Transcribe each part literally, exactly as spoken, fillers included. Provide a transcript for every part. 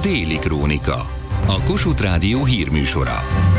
Téli Krónika, a Kossuth Rádió hírműsora.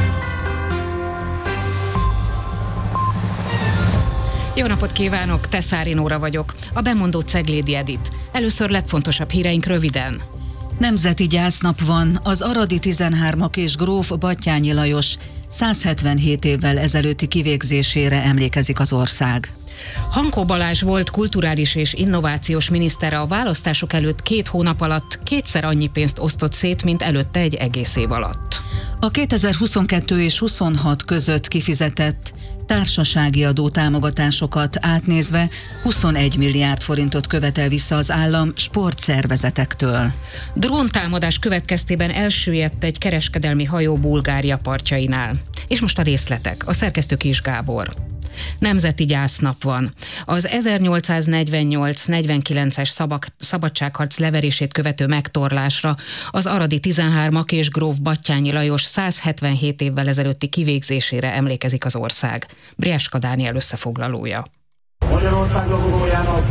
Jó napot kívánok, Teszári Nóra vagyok, a bemondó Ceglédi Edit. Először legfontosabb híreink röviden. Nemzeti gyásznap van, az aradi tizenhármak és gróf Batthyány Lajos száz hetvenhét évvel ezelőtti kivégzésére emlékezik az ország. Hankó Balázs volt kulturális és innovációs miniszter, a választások előtt két hónap alatt kétszer annyi pénzt osztott szét, mint előtte egy egész év alatt. A kétezer-huszonkettő és huszonhat között kifizetett társasági adó támogatásokat átnézve huszonegy milliárd forintot követel vissza az állam sportszervezetektől. Dróntámadás következtében elsüllyedt egy kereskedelmi hajó Bulgária partjainál. És most a részletek, a szerkesztő Kis Gábor. Nemzeti gyásznap van. Az ezernyolcszáznegyvennyolc negyvenkilences szabak, szabadságharc leverését követő megtorlásra az aradi tizenhármak és gróf Batthyány Lajos száz hetvenhét évvel ezelőtti kivégzésére emlékezik az ország. Brieska Dániel összefoglalója. Magyarország lobogójának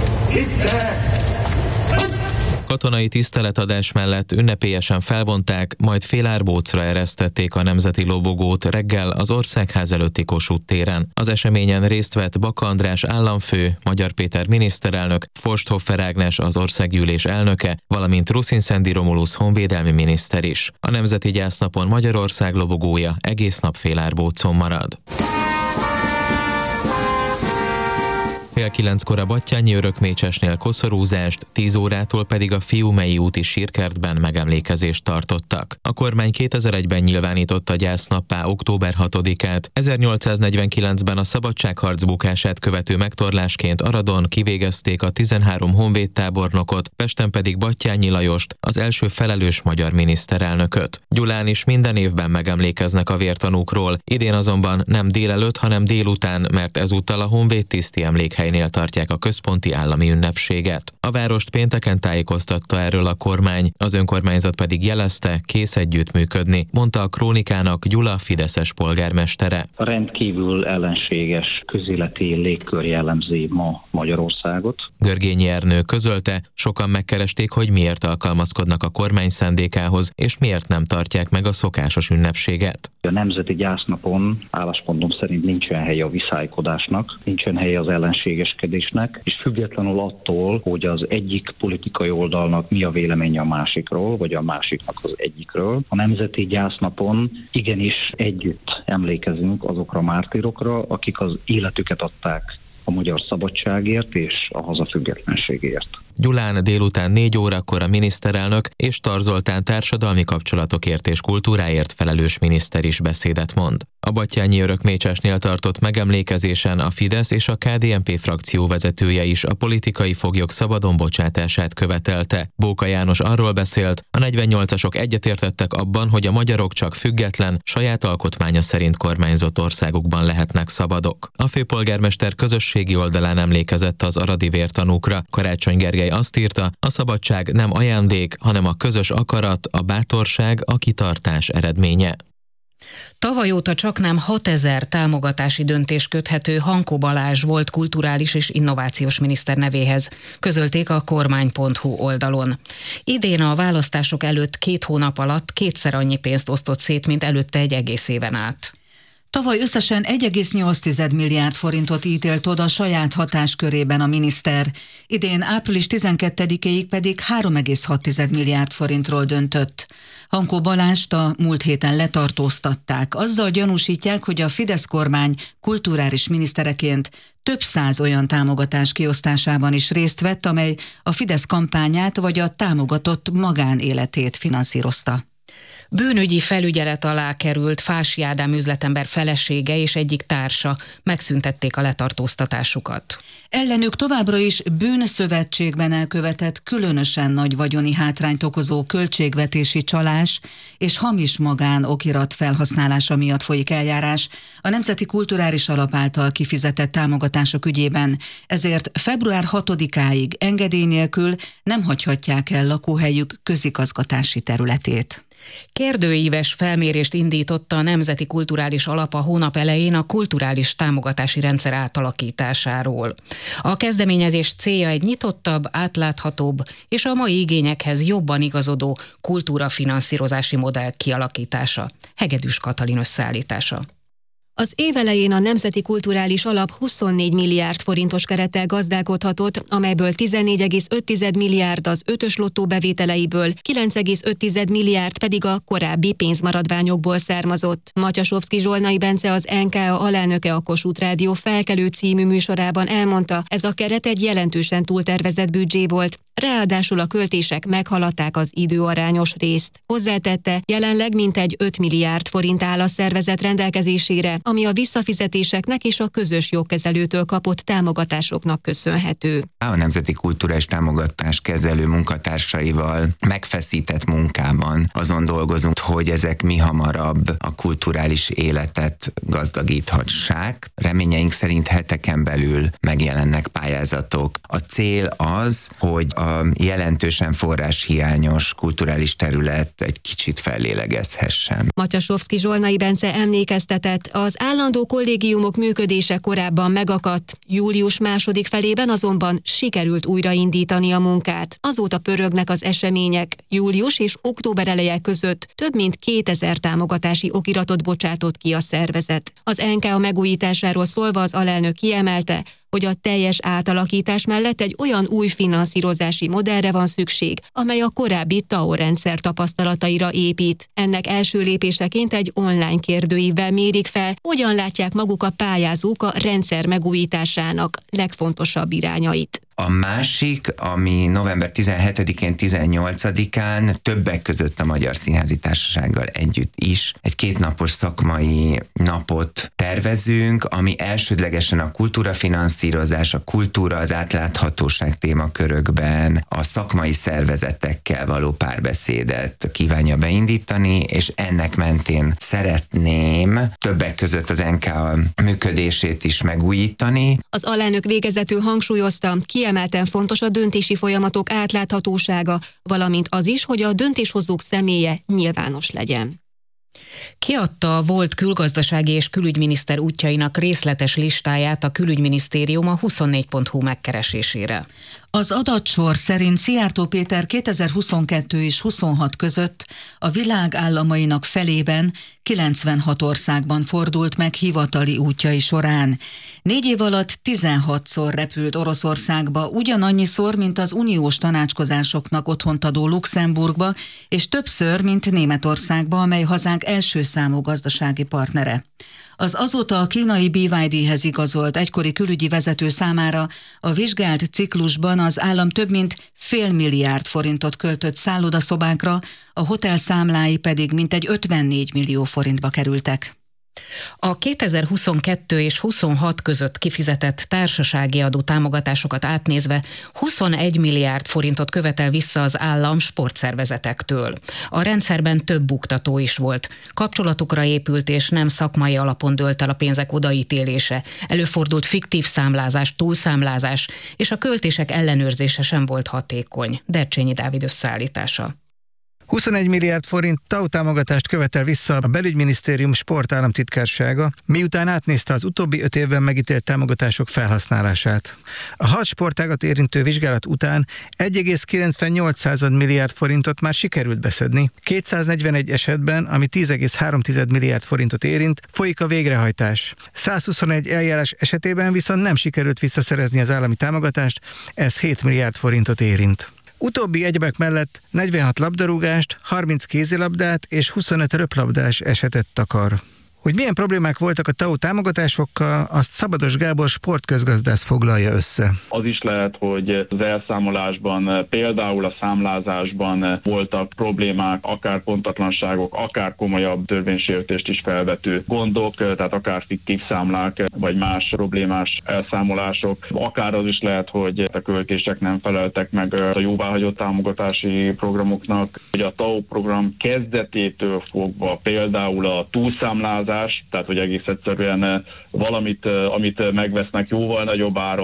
Katonai tiszteletadás mellett ünnepélyesen felvonták, majd félárbócra eresztették a nemzeti lobogót reggel az Országház előtti Kossuth téren. Az eseményen részt vett Baka András államfő, Magyar Péter miniszterelnök, Forsthofer Ágnes az országgyűlés elnöke, valamint Ruszin-Szendi Romulusz honvédelmi miniszter is. A nemzeti gyásznapon Magyarország lobogója egész nap félárbócon marad. Fél kilenckor a Batthyányi Örökmécsesnél koszorúzást, tíz órától pedig a Fiumei úti sírkertben megemlékezést tartottak. A kormány kétezer-egyben nyilvánította gyásznappá október hatodikát. ezernyolcszáznegyvenkilencben a szabadságharc bukását követő megtorlásként Aradon kivégezték a tizenhárom honvédtábornokot, Pesten pedig Batthyány Lajost, az első felelős magyar miniszterelnököt. Gyulán is minden évben megemlékeznek a vértanúkról, idén azonban nem délelőtt, hanem délután, mert ezúttal a honvédtiszti emlékhely nél tartják a központi állami ünnepséget. A várost pénteken tájékoztatta erről a kormány, az önkormányzat pedig jelezte, kész együttműködni, mondta a Krónikának Gyula fideszes polgármestere. Rendkívül ellenséges közéleti légkör jellemzi ma Magyarországot. Görgényi Ernő közölte, sokan megkeresték, hogy miért alkalmazkodnak a kormány szándékához, és miért nem tartják meg a szokásos ünnepséget. A nemzeti gyásznapon álláspontom szerint nincsen helye a viszálykodásnak, nincsen helye az ellenségeskedésnek, és függetlenül attól, hogy az egyik politikai oldalnak mi a véleménye a másikról, vagy a másiknak az egyikről. A nemzeti gyásznapon igenis együtt emlékezünk azokra a mártírokra, akik az életüket adták a magyar szabadságért és a haza függetlenségért. Gyulán délután négy órakor a miniszterelnök és Tar Zoltán társadalmi kapcsolatokért és kultúráért felelős miniszter is beszédet mond. A Batthyányi Örökmécsesnél tartott megemlékezésen a Fidesz és a ká dé en pé frakció vezetője is a politikai foglyok szabadon bocsátását követelte. Bóka János arról beszélt, a negyvennyolcasok egyetértettek abban, hogy a magyarok csak független, saját alkotmánya szerint kormányzott országokban lehetnek szabadok. A főpolgármester közösségi oldalán emlékezett az aradi vértanúkra. Karácsony Gergely azt írta, a szabadság nem ajándék, hanem a közös akarat, a bátorság, a kitartás eredménye. Tavaly óta csaknem hatezer támogatási döntés köthető Hankó Balázs volt kulturális és innovációs miniszter nevéhez, közölték a kormány pont hu oldalon. Idén a választások előtt két hónap alatt kétszer annyi pénzt osztott szét, mint előtte egy egész éven át. Tavaly összesen egy egész nyolc milliárd forintot ítélt oda saját hatáskörében a miniszter, idén április tizenkettedikéig pedig három egész hat milliárd forintról döntött. Hankó Balást a múlt héten letartóztatták, azzal gyanúsítják, hogy a Fidesz kormány kulturális minisztereként több száz olyan támogatás kiosztásában is részt vett, amely a Fidesz kampányát vagy a támogatott magánéletét finanszírozta. Bűnügyi felügyelet alá került Fási Ádám üzletember felesége és egyik társa, megszüntették a letartóztatásukat. Ellenük továbbra is bűnszövetségben elkövetett különösen nagy vagyoni hátrányt okozó költségvetési csalás és hamis magánokirat felhasználása miatt folyik eljárás a Nemzeti Kulturális Alap által kifizetett támogatások ügyében, ezért február hatodikáig engedély nélkül nem hagyhatják el lakóhelyük közigazgatási területét. Kérdőíves felmérést indított a Nemzeti Kulturális Alap a hónap elején a kulturális támogatási rendszer átalakításáról. A kezdeményezés célja egy nyitottabb, átláthatóbb és a mai igényekhez jobban igazodó kultúrafinanszírozási modell kialakítása. Hegedűs Katalin összeállítása. Az év elején a Nemzeti Kulturális Alap huszonnégy milliárd forintos kerettel gazdálkodhatott, amelyből tizennégy egész öt milliárd az ötös lottó bevételeiből, kilenc egész öt milliárd pedig a korábbi pénzmaradványokból származott. Matyasovszky Zsolnai Bence, az en ká á alelnöke a Kossuth Rádió Felkelő című műsorában elmondta, ez a keret egy jelentősen túltervezett büdzsé volt. Ráadásul a költések meghaladták az időarányos részt. Hozzátette, jelenleg mintegy öt milliárd forint áll a szervezet rendelkezésére, ami a visszafizetéseknek és a közös jogkezelőtől kapott támogatásoknak köszönhető. A Nemzeti Kulturális Támogatás kezelő munkatársaival megfeszített munkában azon dolgozunk, hogy ezek mihamarabb a kulturális életet gazdagíthassák. Reményeink szerint heteken belül megjelennek pályázatok. A cél az, hogy a jelentősen forráshiányos kulturális terület egy kicsit fellélegezhessen. Matyasovszky Zsolnai Bence emlékeztetett, az állandó kollégiumok működése korábban megakadt, július második felében azonban sikerült újraindítani a munkát. Azóta pörögnek az események. Július és október eleje között több mint kétezer támogatási okiratot bocsátott ki a szervezet. Az en ká á megújításáról szólva az alelnök kiemelte, hogy a teljes átalakítás mellett egy olyan új finanszírozási modellre van szükség, amely a korábbi té á o rendszer tapasztalataira épít. Ennek első lépéseként egy online kérdőívvel mérik fel, hogyan látják maguk a pályázók a rendszer megújításának legfontosabb irányait. A másik, ami november tizenhetedikén, tizennyolcadikán többek között a Magyar Színházi Társasággal együtt is egy kétnapos szakmai napot tervezünk, ami elsődlegesen a kultúrafinanszírozás, a kultúra, az átláthatóság témakörökben a szakmai szervezetekkel való párbeszédet kívánja beindítani, és ennek mentén szeretném többek között az en ká á működését is megújítani. Az alelnök végezetül hangsúlyozta, kiemelten fontos a döntési folyamatok átláthatósága, valamint az is, hogy a döntéshozók személye nyilvános legyen. Kiadta a volt külgazdasági és külügyminiszter útjainak részletes listáját a külügyminisztérium a huszonnégy pont hu megkeresésére. Az adatsor szerint Szijjártó Péter kétezer-huszonkettő és huszonhat között a világ államainak felében kilencvenhat országban fordult meg hivatali útjai során. Négy év alatt tizenhatszor repült Oroszországba, ugyanannyiszor, mint az uniós tanácskozásoknak otthont adó Luxemburgba, és többször, mint Németországba, amely hazánk első számú gazdasági partnere. Az azóta a kínai bé vé dé-hez igazolt egykori külügyi vezető számára a vizsgált ciklusban az állam több mint fél milliárd forintot költött szállodaszobákra, a hotel számlái pedig mintegy ötvennégy millió forintba kerültek. A kétezer-huszonkettő és huszonhat között kifizetett társasági adó támogatásokat átnézve huszonegy milliárd forintot követel vissza az állam sportszervezetektől. A rendszerben több buktató is volt. Kapcsolatukra épült és nem szakmai alapon dőlt el a pénzek odaítélése. Előfordult fiktív számlázás, túlszámlázás, és a költések ellenőrzése sem volt hatékony. Dercsényi Dávid összeállítása. huszonegy milliárd forint té á o támogatást követel vissza a Belügyminisztérium sportállamtitkársága, miután átnézte az utóbbi öt évben megítélt támogatások felhasználását. A hat sportágat érintő vizsgálat után egy egész kilencvennyolc milliárd forintot már sikerült beszedni. kétszáznegyvenegy esetben, ami tíz egész három milliárd forintot érint, folyik a végrehajtás. százhuszonegy eljárás esetében viszont nem sikerült visszaszerezni az állami támogatást, ez hét milliárd forintot érint. Utóbbi egyebek mellett negyvenhat labdarúgást, harminc kézilabdát és huszonöt röplabdás esetet takar. Hogy milyen problémák voltak a té á o támogatásokkal, azt Szabados Gábor sportközgazdász foglalja össze. Az is lehet, hogy az elszámolásban, például a számlázásban voltak problémák, akár pontatlanságok, akár komolyabb törvénysértést is felvető gondok, tehát akár fiktív számlák, vagy más problémás elszámolások. Akár az is lehet, hogy a költések nem feleltek meg a jóváhagyott támogatási programoknak, hogy a té á o program kezdetétől fogva például a túlszámlázás, tehát hogy egész egyszerűen valamit, amit megvesznek jóval nagyobb áron,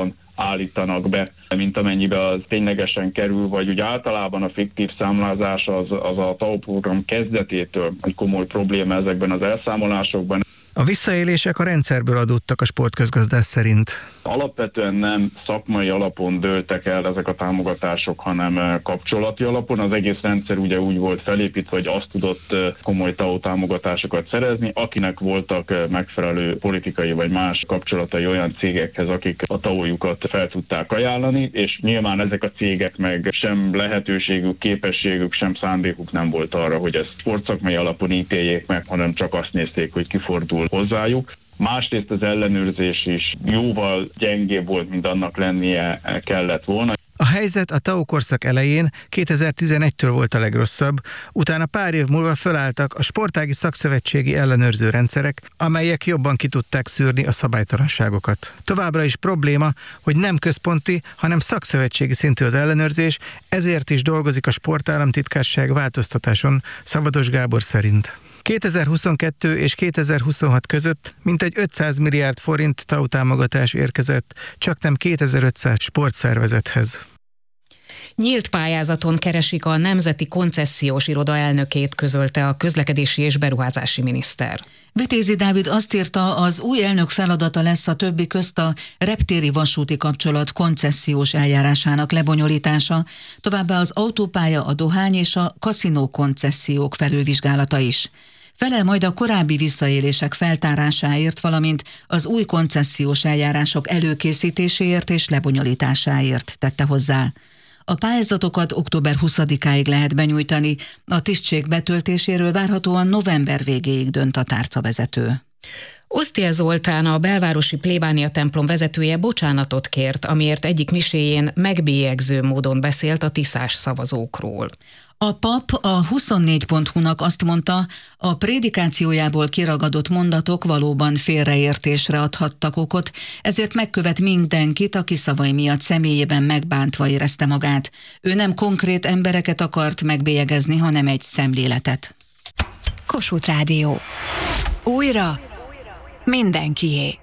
állítanak be, mint amennyibe az ténylegesen kerül, vagy úgy általában a fiktív számlázás az, az a té á o program kezdetétől egy komoly probléma ezekben az elszámolásokban. A visszaélések a rendszerből adódtak a sportközgazdász szerint. Alapvetően nem szakmai alapon dőltek el ezek a támogatások, hanem kapcsolati alapon. Az egész rendszer ugye úgy volt felépítve, hogy azt tudott komoly té á o támogatásokat szerezni, akinek voltak megfelelő politikai vagy más kapcsolatai olyan cégekhez, akik a té á o-jukat fel tudták ajánlani, és nyilván ezek a cégek meg sem lehetőségük, képességük, sem szándékuk nem volt arra, hogy ezt sportszakmai alapon ítéljék meg, hanem csak azt nézték, hogy kifordul hozzájuk. Másrészt az ellenőrzés is jóval gyengébb volt, mint annak lennie kellett volna. A helyzet a té á o korszak elején, kétezer-tizenegytől volt a legrosszabb, utána pár év múlva fölálltak a sportági szakszövetségi ellenőrző rendszerek, amelyek jobban ki tudták szűrni a szabálytalanságokat. Továbbra is probléma, hogy nem központi, hanem szakszövetségi szintű az ellenőrzés, ezért is dolgozik a sportállamtitkárság változtatáson, Szabados Gábor szerint. kétezer-huszonkettő és kétezer-huszonhat között mintegy ötszáz milliárd forint té á o támogatás érkezett csaknem kétezer-ötszáz sportszervezethez. Nyílt pályázaton keresik a Nemzeti Koncesziós Iroda elnökét, közölte a közlekedési és beruházási miniszter. Vitézi Dávid azt írta, az új elnök feladata lesz a többi közt a reptéri vasúti kapcsolat koncesziós eljárásának lebonyolítása, továbbá az autópálya, a dohány és a kaszinó koncesziók felülvizsgálata is. Felel majd a korábbi visszaélések feltárásáért, valamint az új koncesziós eljárások előkészítéséért és lebonyolításáért, tette hozzá. A pályázatokat október huszadikáig lehet benyújtani, a tisztség betöltéséről várhatóan november végéig dönt a tárcavezető. Osztiel Zoltán, a belvárosi plébánia templom vezetője bocsánatot kért, amiért egyik miséjén megbélyegző módon beszélt a tiszás szavazókról. A pap a huszonnégy pont hu-nak azt mondta, a prédikációjából kiragadott mondatok valóban félreértésre adhattak okot, ezért megkövet mindenkit, aki szavai miatt személyében megbántva érezte magát. Ő nem konkrét embereket akart megbélyegezni, hanem egy szemléletet. Kossuth Rádió. Újra mindenkié.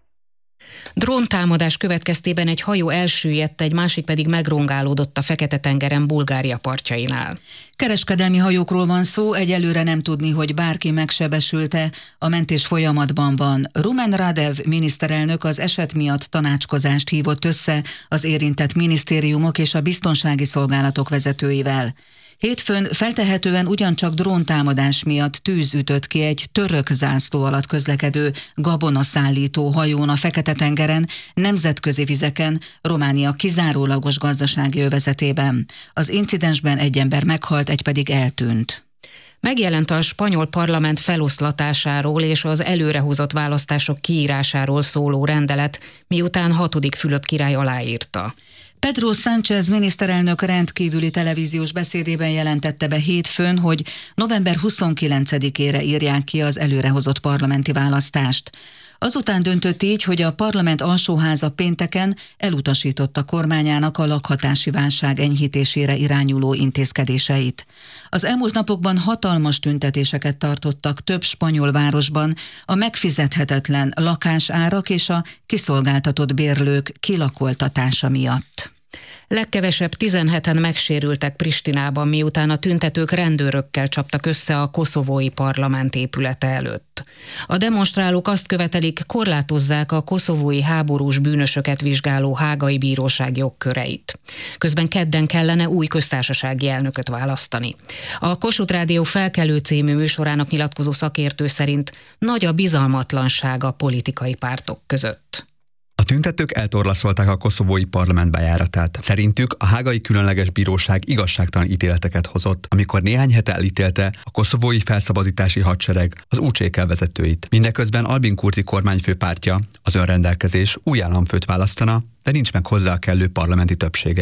Dróntámadás következtében egy hajó elsüllyedt, egy másik pedig megrongálódott a Fekete-tengeren Bulgária partjainál. Kereskedelmi hajókról van szó, egyelőre nem tudni, hogy bárki megsebesült-e, a mentés folyamatban van. Rumen Radev miniszterelnök az eset miatt tanácskozást hívott össze az érintett minisztériumok és a biztonsági szolgálatok vezetőivel. Hétfőn feltehetően ugyancsak dróntámadás miatt tűz ütött ki egy török zászló alatt közlekedő gabonaszállító hajón a Fekete-tengeren, nemzetközi vizeken, Románia kizárólagos gazdasági övezetében. Az incidensben egy ember meghalt, egy pedig eltűnt. Megjelent a spanyol parlament feloszlatásáról és az előrehozott választások kiírásáról szóló rendelet, miután hatodik Fülöp király aláírta. Pedro Sánchez miniszterelnök rendkívüli televíziós beszédében jelentette be hétfőn, hogy november huszonkilencedikére írják ki az előrehozott parlamenti választást. Azután döntött így, hogy a parlament alsóháza pénteken elutasította kormányának a lakhatási válság enyhítésére irányuló intézkedéseit. Az elmúlt napokban hatalmas tüntetéseket tartottak több spanyol városban a megfizethetetlen lakásárak és a kiszolgáltatott bérlők kilakoltatása miatt. Legkevesebb tizenheten megsérültek Pristinában, miután a tüntetők rendőrökkel csaptak össze a koszovói parlament épülete előtt. A demonstrálók azt követelik, korlátozzák a koszovói háborús bűnösöket vizsgáló hágai bíróság jogköreit. Közben kedden kellene új köztársasági elnököt választani. A Kossuth Rádió Felkelő című műsorának nyilatkozó szakértő szerint nagy a bizalmatlanság a politikai pártok között. A tüntetők eltorlaszolták a koszovói parlament bejáratát. Szerintük a hágai különleges bíróság igazságtalan ítéleteket hozott, amikor néhány hete elítélte a koszovói felszabadítási hadsereg az u cé ká vezetőit. Mindeközben Albin Kurti kormányfő pártja, az önrendelkezés új államfőt választana, de nincs meg hozzá a kellő parlamenti többsége.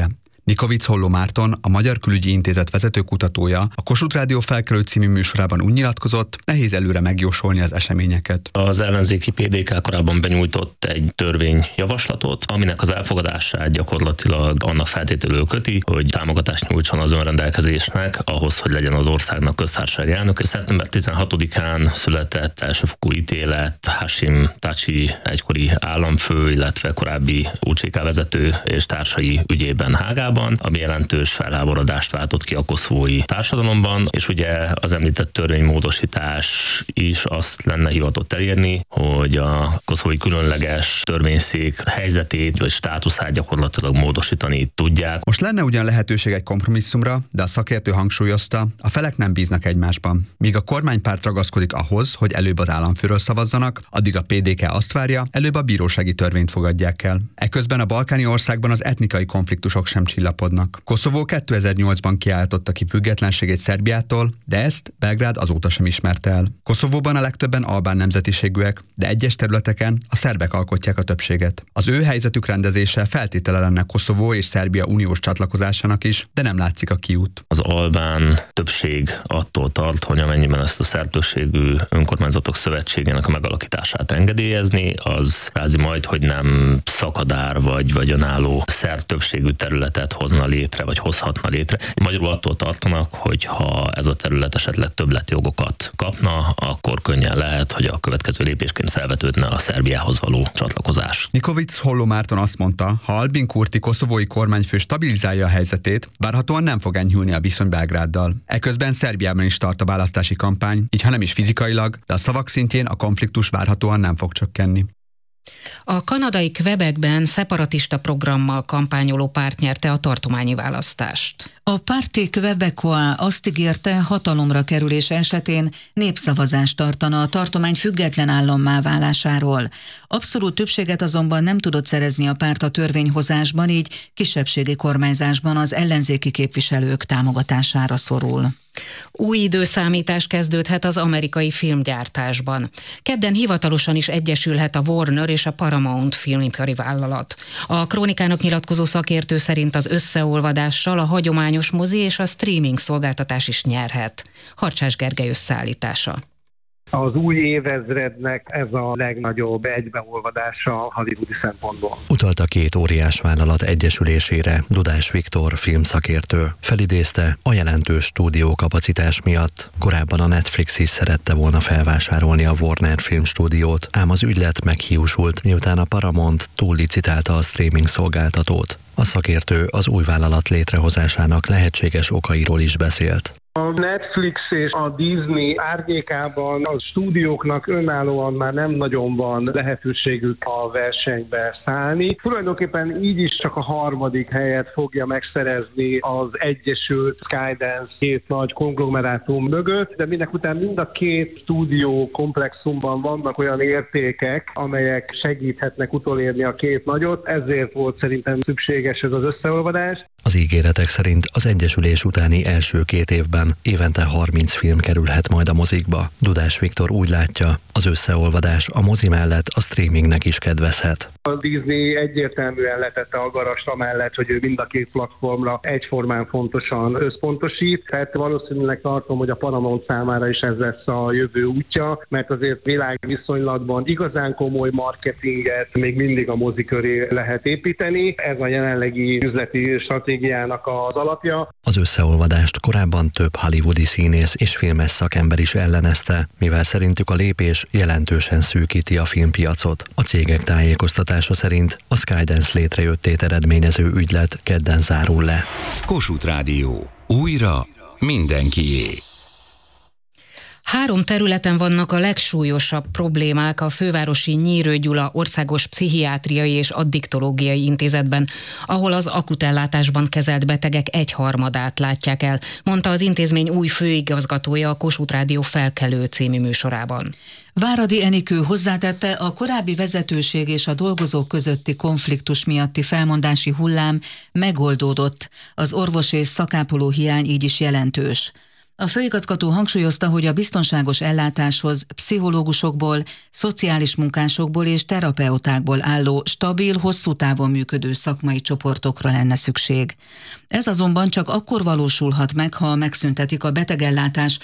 Nikovics Holló Márton, a Magyar Külügyi Intézet vezető kutatója, a Kossuth Rádió Felkelő című műsorában úgy nyilatkozott, nehéz előre megjósolni az eseményeket. Az ellenzéki pé dé ká korábban benyújtott egy törvényjavaslatot, aminek az elfogadását gyakorlatilag annak feltételül köti, hogy támogatást nyújtson az önrendelkezésnek ahhoz, hogy legyen az országnak köztársasági elnök. szeptember tizenhatodikán született elsőfokú ítélet Hashim Thaçi egykori államfő, illetve korábbi u cé ká vezető és társai ügyében Hágában, ami jelentős felháborodást váltott ki a koszovói társadalomban, és ugye az említett törvénymódosítás is azt lenne hivatott elérni, hogy a koszovói különleges törvényszék helyzetét vagy státuszát gyakorlatilag módosítani tudják. Most lenne ugyan lehetőség egy kompromisszumra, de a szakértő hangsúlyozta, a felek nem bíznak egymásban. Míg a kormánypárt ragaszkodik ahhoz, hogy előbb az államfőről szavazzanak, addig a pé dé ká azt várja, előbb a bírósági törvényt fogadják el. Eközben a balkáni országban az etnikai konfliktusok sem csillapodnak. Koszovó kétezer-nyolcban kiáltotta ki függetlenségét Szerbiától, de ezt Belgrád azóta sem ismerte el. Koszovóban a legtöbben albán nemzetiségűek, de egyes területeken a szerbek alkotják a többséget. Az ő helyzetük rendezése feltétele lenne Koszovó és Szerbia uniós csatlakozásának is, de nem látszik a kiút. Az albán többség attól tart, hogy amennyiben ezt a szerb többségű önkormányzatok szövetségének a megalakítását engedélyezni, az kvázi majd, hogy nem szakadár vagy, vagy önálló szerb többségű területet hozna létre, vagy hozhatna létre. Magyarul attól tartanak, hogy ha ez a terület esetleg többletjogokat kapna, akkor könnyen lehet, hogy a következő lépésként felvetődne a Szerbiához való csatlakozás. Nikovics Holló Márton azt mondta, ha Albin Kurti koszovói kormányfő stabilizálja a helyzetét, várhatóan nem fog enyhülni a viszony Belgráddal. Eközben Szerbiában is tart a választási kampány, így ha nem is fizikailag, de a szavak szintjén a konfliktus várhatóan nem fog csökkenni. A kanadai Quebecben szeparatista programmal kampányoló párt nyerte a tartományi választást. A Parti Québécois azt ígérte, hatalomra kerülése esetén népszavazást tartana a tartomány független állammá válásáról. Abszolút többséget azonban nem tudott szerezni a párt a törvényhozásban, így kisebbségi kormányzásban az ellenzéki képviselők támogatására szorul. Új időszámítás kezdődhet az amerikai filmgyártásban. Kedden hivatalosan is egyesülhet a Warner és a Paramount filmipari vállalat. A Krónikának nyilatkozó szakértő szerint az összeolvadással a hagyományos mozi és a streaming szolgáltatás is nyerhet. Harcsás Gergely összeállítása. Az új évezrednek ez a legnagyobb egybeolvadása hollywoodi szempontból. Utalt a két óriás vállalat egyesülésére Dudás Viktor filmszakértő. Felidézte, a jelentős stúdiókapacitás miatt korábban a Netflix is szerette volna felvásárolni a Warner filmstúdiót, ám az ügylet meghiúsult, miután a Paramount túllicitálta a streaming szolgáltatót. A szakértő az új vállalat létrehozásának lehetséges okairól is beszélt. A Netflix és a Disney árnyékában a stúdióknak önállóan már nem nagyon van lehetőségük a versenybe szállni. Tulajdonképpen így is csak a harmadik helyet fogja megszerezni az Egyesült Skydance két nagy konglomerátum mögött, de mindek után mind a két stúdió komplexumban vannak olyan értékek, amelyek segíthetnek utolérni a két nagyot, ezért volt szerintem szükséges ez az összeolvadás. Az ígéretek szerint az egyesülés utáni első két évben évente harminc film kerülhet majd a mozikba. Dudás Viktor úgy látja, az összeolvadás a mozi mellett a streamingnek is kedvezhet. A Disney egyértelműen letette a garast amellett, hogy ő mind a két platformra egyformán fontosan összpontosít. Tehát valószínűleg tartom, hogy a Paramount számára is ez lesz a jövő útja, mert azért világviszonylatban igazán komoly marketinget még mindig a mozi köré lehet építeni. Ez a jelenlegi üzleti stratégiának az alapja. Az összeolvadást korábban több hollywoodi színész és filmes szakember is ellenezte, mivel szerintük a lépés jelentősen szűkíti a filmpiacot. A cégek tájékoztatása szerint a Skydance létrejöttét eredményező ügylet kedden zárul le. Kossuth Rádió. Újra mindenkié. Három területen vannak a legsúlyosabb problémák a fővárosi Nyírő Gyula Országos Pszichiátriai és Addiktológiai Intézetben, ahol az akutellátásban kezelt betegek egyharmadát látják el, mondta az intézmény új főigazgatója a Kossuth Rádió Felkelő című műsorában. Váradi Enikő hozzátette, a korábbi vezetőség és a dolgozók közötti konfliktus miatti felmondási hullám megoldódott, az orvos és szakápoló hiány így is jelentős. A főigazgató hangsúlyozta, hogy a biztonságos ellátáshoz pszichológusokból, szociális munkásokból és terapeutákból álló stabil, hosszú távon működő szakmai csoportokra lenne szükség. Ez azonban csak akkor valósulhat meg, ha megszüntetik a betegellátás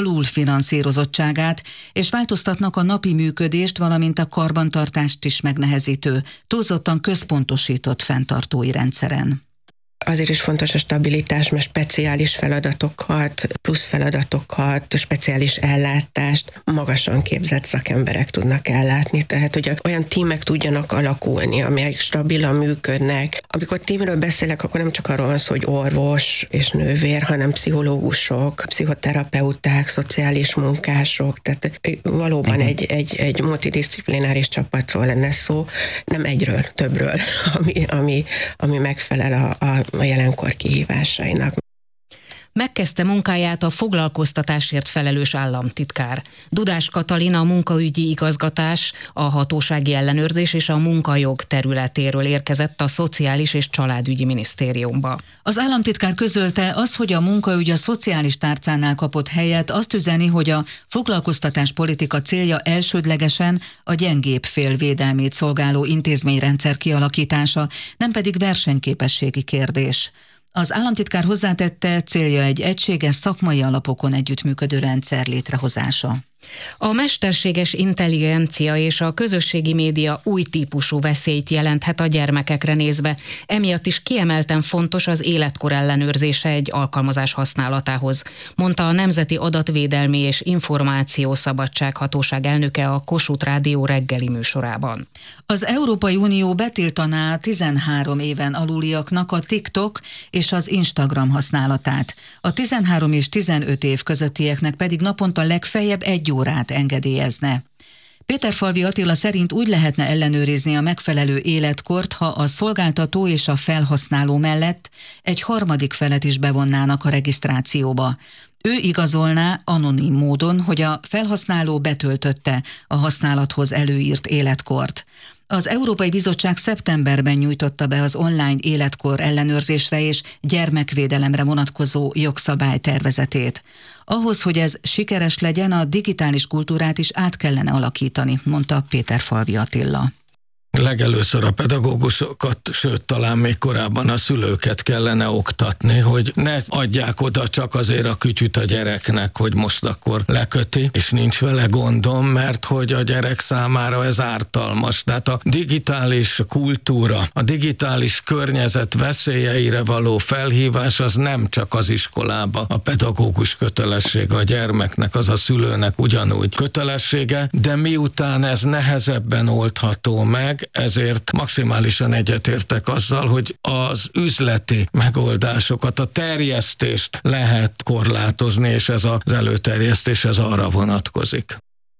alulfinanszírozottságát, és változtatnak a napi működést, valamint a karbantartást is megnehezítő, túlzottan központosított fenntartói rendszeren. Azért is fontos a stabilitás, mert speciális feladatokat, plusz feladatokat, speciális ellátást magasan képzett szakemberek tudnak ellátni. Tehát, hogy olyan tímek tudjanak alakulni, amelyek stabilan működnek. Amikor tímről beszélek, akkor nem csak arról van szó, hogy orvos és nővér, hanem pszichológusok, pszichoterapeuták, szociális munkások. Tehát valóban uh-huh. egy, egy, egy multidisciplináris csapatról lenne szó, nem egyről, többről, ami, ami, ami megfelel a, a a jelenkor kihívásainak. Megkezdte munkáját a foglalkoztatásért felelős államtitkár. Dudás Katalin a munkaügyi igazgatás, a hatósági ellenőrzés és a munkajog területéről érkezett a Szociális és Családügyi Minisztériumba. Az államtitkár közölte, az, hogy a munkaügy a szociális tárcánál kapott helyet, azt üzeni, hogy a foglalkoztatáspolitika célja elsődlegesen a gyengébb fél védelmét szolgáló intézményrendszer kialakítása, nem pedig versenyképességi kérdés. Az államtitkár hozzátette, célja egy egységes szakmai alapokon együttműködő rendszer létrehozása. A mesterséges intelligencia és a közösségi média új típusú veszélyt jelenthet a gyermekekre nézve. Emiatt is kiemelten fontos az életkor ellenőrzése egy alkalmazás használatához, mondta a Nemzeti Adatvédelmi és Információszabadság Hatóság elnöke a Kossuth Rádió reggeli műsorában. Az Európai Unió betiltaná tizenhárom éven aluliaknak a TikTok és az Instagram használatát. A tizenhárom és tizenöt év közöttieknek pedig naponta legfeljebb egy órát engedélyezne. Péterfalvi Attila szerint úgy lehetne ellenőrizni a megfelelő életkort, ha a szolgáltató és a felhasználó mellett egy harmadik felet is bevonnának a regisztrációba. Ő igazolná anonim módon, hogy a felhasználó betöltötte a használathoz előírt életkort. Az Európai Bizottság szeptemberben nyújtotta be az online életkor ellenőrzésre és gyermekvédelemre vonatkozó jogszabálytervezetét. Ahhoz, hogy ez sikeres legyen, a digitális kultúrát is át kellene alakítani, mondta Péterfalvi Attila. Legelőször a pedagógusokat, sőt talán még korábban a szülőket kellene oktatni, hogy ne adják oda csak azért a kütyüt a gyereknek, hogy most akkor leköti, és nincs vele gondom, mert hogy a gyerek számára ez ártalmas. Tehát a digitális kultúra, a digitális környezet veszélyeire való felhívás az nem csak az iskolába. A pedagógus kötelessége a gyermeknek, az a szülőnek ugyanúgy kötelessége, de miután ez nehezebben oldható meg, ezért maximálisan egyetértek azzal, hogy az üzleti megoldásokat, a terjesztést lehet korlátozni, és ez az előterjesztés ez arra vonatkozik.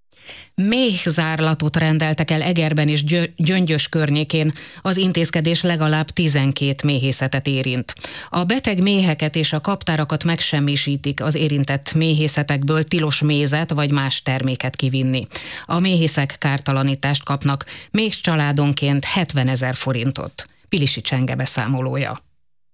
Méhzárlatot rendeltek el Egerben és Gyöngyös környékén. Az intézkedés legalább tizenkét méhészetet érint. A beteg méheket és a kaptárakat megsemmisítik, az érintett méhészetekből tilos mézet vagy más terméket kivinni. A méhészek kártalanítást kapnak, méh családonként hetvenezer forintot. Pilisi Csenge beszámolója.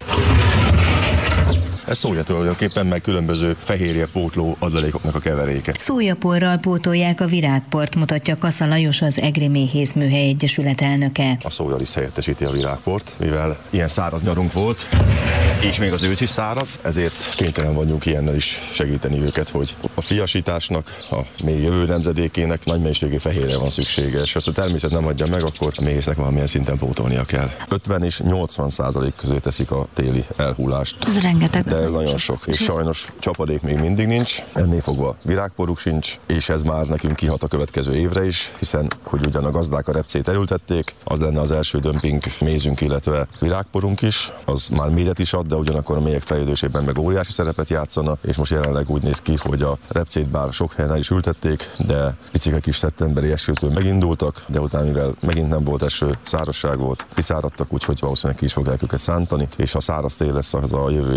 Ez szója tulajdonképpen, meg különböző fehérjepótló adalékoknak a keveréke. Szójaporral pótolják a virágport, mutatja Kassa Lajos, az Egri Méhészműhely Egyesület elnöke. A szójaliszt helyettesíti a virágport, mivel ilyen száraz nyarunk volt, és még az ősz is száraz, ezért kénytelen vagyunk ilyennel is segíteni őket, hogy a fiasításnak, a még jövő nemzedékének nagy mennyiségű fehérre van szüksége, és ezt a természet nem adja meg, akkor a méhésznek valamilyen szinten pótolnia kell. ötven és nyolcvan százalék közé teszik a téli elhullást. Ez rengeteg. De ez nagyon sok, és sajnos csapadék még mindig nincs, ennél fogva virágporuk sincs, és ez már nekünk kihat a következő évre is, hiszen hogy ugyan a gazdák a repcét elültették, az lenne az első dömping mézünk, illetve virágporunk is, az már méret is ad, de ugyanakkor a méhek fejlődésében meg óriási szerepet játszana, és most jelenleg úgy néz ki, hogy a repcét bár sok helyen el is ültették, de picike kis szeptemberi esőtől megindultak, de utána mivel megint nem volt eső, szárazság volt, kiszáradtak, úgyhogy valószínűleg ki is fogják őket szántani, és ha száraz tél lesz, az a jövő évi akár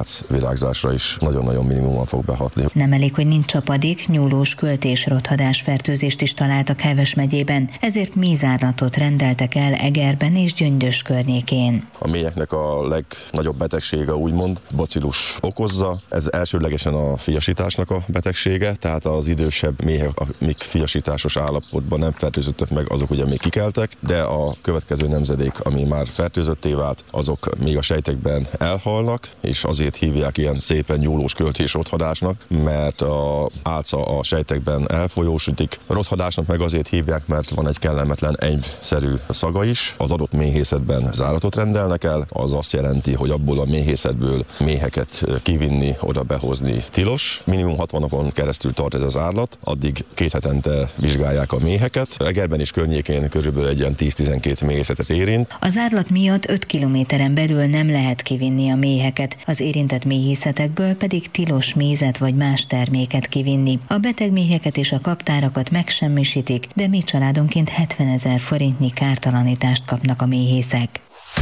ác virágzásra is nagyon-nagyon minimumon fog behatni. Nem elég, hogy nincs csapadék, nyúlós, költ és rothadás fertőzést is találtak Heves megyében, ezért mézárlatot rendeltek el Egerben és Gyöngyös környékén. A méheknek a legnagyobb betegsége úgymond bacillus okozza. Ez elsődlegesen a fiasításnak a betegsége, tehát az idősebb méhek, amik fiasításos állapotban nem fertőzöttek meg, azok ugye még kikeltek, de a következő nemzedék, ami már fertőzötté vált, azok még a sejtekben elhalnak, és azért hívják ilyen szépen nyúlós, költ és rothadásnak, mert a álca a sejtekben elfolyósítik. A rothadásnak meg azért hívják, mert van egy kellemetlen enyvszerű szaga is. Az adott méhészetben záratot rendelnek el, az azt jelenti, hogy abból a méhészetből méheket kivinni, oda behozni tilos. Minimum hatvan napon keresztül tart ez az árlat, addig két hetente vizsgálják a méheket. Egerben és környékén körülbelül egy ilyen tíz-tizenkét méhészetet érint. Az árlat miatt öt kilométeren belül nem lehet kivinni a méheket, az érintett méhészetekből pedig tilos mézet vagy más terméket kivinni. A beteg méheket és a kaptárakat megsemmisítik, de mi családonként hetvenezer forintnyi kártalanítást kapnak a méhészek.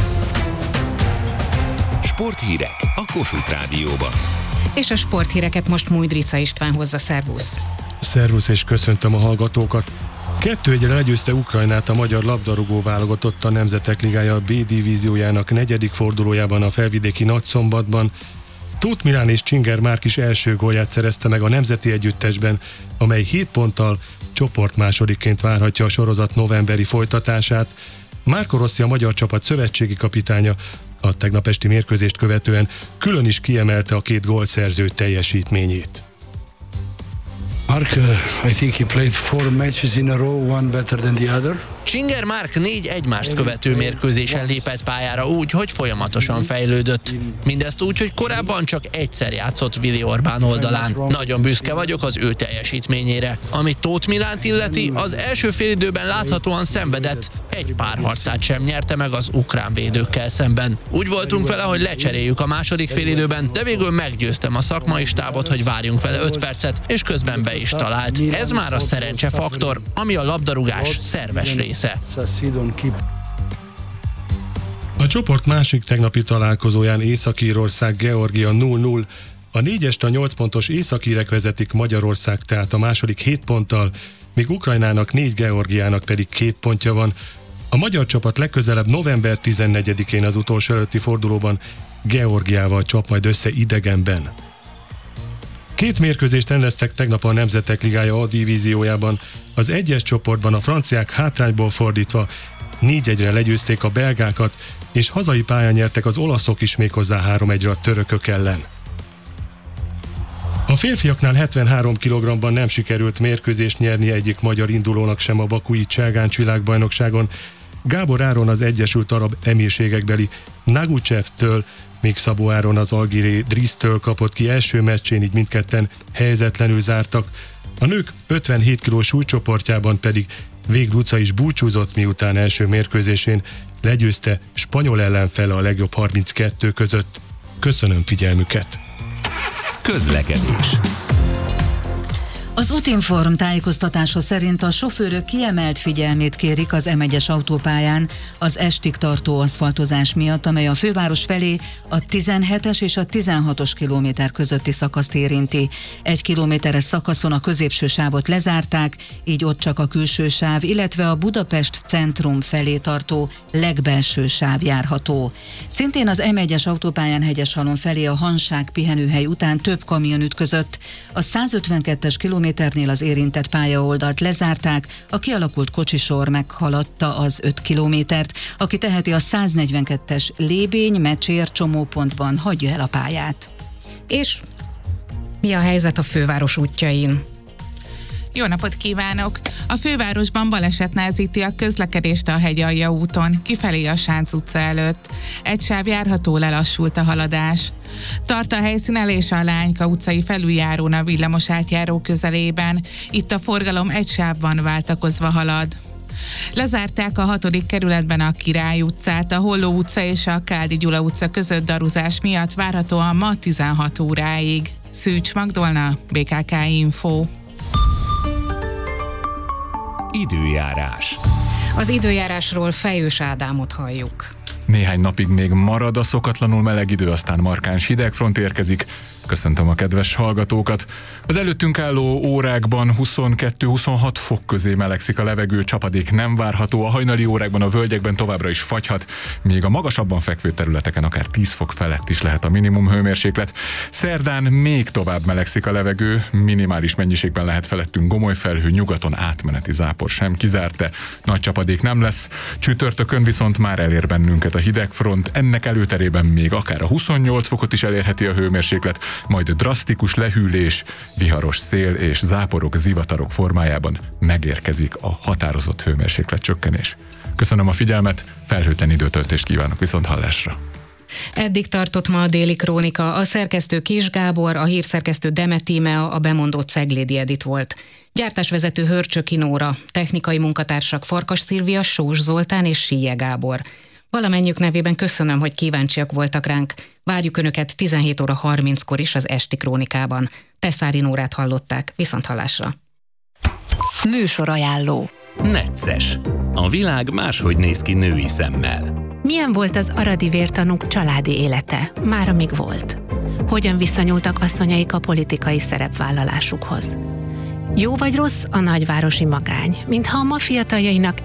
Sporthírek a Kossuth Rádióban. És a sporthíreket most Mújdrica István hozza, szervusz! Szervusz, és köszöntöm a hallgatókat! Kettő egyre legyőzte Ukrajnát a magyar labdarúgó válogatott a Nemzetek Ligája B divíziójának negyedik fordulójában a felvidéki Nagyszombatban. Tóth Milán és Csinger Márk is első gólját szerezte meg a nemzeti együttesben, amely hét ponttal csoportmásodikként várhatja a sorozat novemberi folytatását. Marco Rossi, a magyar csapat szövetségi kapitánya, a tegnap esti mérkőzést követően külön is kiemelte a két gólszerző teljesítményét. Mark, uh, I think he played four matches in a row, one better than the other. Csinger Márk négy egymást követő mérkőzésen lépett pályára úgy, hogy folyamatosan fejlődött. Mindezt úgy, hogy korábban csak egyszer játszott Vili Orbán oldalán. Nagyon büszke vagyok az ő teljesítményére. Amit Tóth Milánt illeti, az első félidőben láthatóan szenvedett, egy párharcát sem nyerte meg az ukrán védőkkel szemben. Úgy voltunk vele, hogy lecseréljük a második félidőben, de végül meggyőztem a szakmai stábot, hogy várjunk vele öt percet, és közben be is talált. Ez már a szerencse faktor, ami a labdarúgás szerves része. A csoport másik tegnapi találkozóján Észak-Írország Georgia nulla nulla, a négyest a nyolc pontos északírek vezetik, Magyarország tehát a második hét ponttal, míg Ukrajnának négy, Georgiának pedig két pontja van. A magyar csapat legközelebb november tizennegyedikén az utolsó előtti fordulóban Georgiával csap majd össze idegenben. Két mérkőzést rendeztek tegnap a Nemzetek Ligája A divíziójában. Az egyes csoportban a franciák hátrányból fordítva négy egyre legyőzték a belgákat, és hazai pályán nyertek az olaszok is, méghozzá három egyre a törökök ellen. A férfiaknál hetvenhárom kilogramban nem sikerült mérkőzést nyerni egyik magyar indulónak sem a bakui Cselgáncs világbajnokságon. Gábor Áron az Egyesült Arab Emírségekbeli Naguchevtől, még Szabó Áron az algíri Drisztől kapott ki első meccsén, így mindketten helyzetlenül zártak. A nők ötvenhét kilós súlycsoportjában pedig Vég Luca is búcsúzott, miután első mérkőzésén legyőzte spanyol ellenfele a legjobb harminckettő között. Köszönöm figyelmüket! Közlekedés. Az Útinform tájékoztatása szerint a sofőrök kiemelt figyelmét kérik az M egyes autópályán az estig tartó aszfaltozás miatt, amely a főváros felé a tizenhetes és a tizenhatos kilométer közötti szakaszt érinti. Egy kilométeres szakaszon a középső sávot lezárták, így ott csak a külső sáv, illetve a Budapest centrum felé tartó legbelső sáv járható. Szintén az M egyes autópályán Hegyeshalom felé a Hanság pihenőhely után több kamion ütközött. A százötvenkettes kilométernél az érintett pályaoldalt lezárták, a kialakult kocsisor meghaladta az öt kilométert, aki teheti a száznegyvenkettes Lébény Mecsér csomópontban hagyja el a pályát. És mi a helyzet a főváros útjain? Jó napot kívánok! A fővárosban baleset nehezíti a közlekedést a Hegyalja úton, kifelé a Sánc utca előtt. Egy sáv járható, lelassult a haladás. Tart a helyszínen és a Lányka utcai felüljárón a villamos átjáró közelében. Itt a forgalom egy sávban váltakozva halad. Lezárták a hatodik kerületben a Király utcát, a Holló utca és a Káldi Gyula utca között daruzás miatt várhatóan ma tizenhat óráig. Szűcs Magdolna, bé ká ká Info. Időjárás. Az időjárásról Fejős Ádámot halljuk. Néhány napig még marad a szokatlanul meleg idő, aztán markáns hidegfront érkezik. Köszöntöm a kedves hallgatókat. Az előttünk álló órákban huszonkettő-huszonhat fok közé melegszik a levegő, csapadék nem várható, a hajnali órákban a völgyekben továbbra is fagyhat, még a magasabban fekvő területeken akár tíz fok felett is lehet a minimum hőmérséklet. Szerdán még tovább melegszik a levegő, minimális mennyiségben lehet felettünk gomoly felhő, nyugaton átmeneti zápor sem kizárt, de nagy csapadék nem lesz. Csütörtökön viszont már elér bennünket a hidegfront, ennek előterében még akár a huszonnyolc fokot is elérheti a hőmérséklet, majd drasztikus lehűlés, viharos szél és záporok, zivatarok formájában megérkezik a határozott hőmérséklet csökkenés. Köszönöm a figyelmet, felhőtlen időtöltést kívánok, viszont hallásra! Eddig tartott ma a Déli Krónika, a szerkesztő Kis Gábor, a hírszerkesztő Demetímea, a bemondó Ceglédi Edit volt. Gyártásvezető Hörcsöki Nóra, technikai munkatársak Farkas Szilvia, Sós Zoltán és Síje Gábor. Valamennyük nevében köszönöm, hogy kíváncsiak voltak ránk. Várjuk Önöket tizenhét óra harminckor is az Esti Krónikában. Teszári Nórát hallották, viszonthallásra. Műsorajánló. Necces. A világ máshogy néz ki női szemmel. Milyen volt az aradi vértanúk családi élete? Már amíg volt. Hogyan viszonyultak asszonyaik a politikai szerepvállalásukhoz? Jó vagy rossz a nagyvárosi magány, mintha a ma fiataljainak